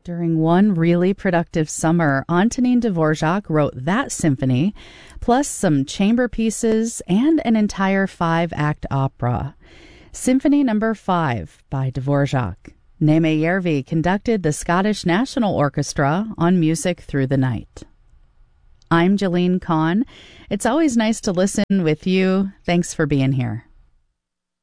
During one really productive summer, Antonin Dvorak wrote that symphony, plus some chamber pieces and an entire 5-act opera. Symphony No. 5 by Dvorak. Neeme Järvi conducted the Scottish National Orchestra on Music Through the Night. I'm Jalene Kahn. It's always nice to listen with you. Thanks for being here.